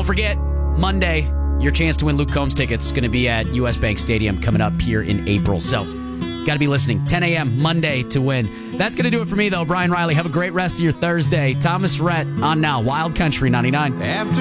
forget, Monday, your chance to win Luke Combs tickets is going to be at US Bank Stadium coming up here in April. So, got to be listening. 10 a.m. Monday to win. That's going to do it for me, though. Brian Riley, have a great rest of your Thursday. Thomas Rhett on now. Wild Country 99.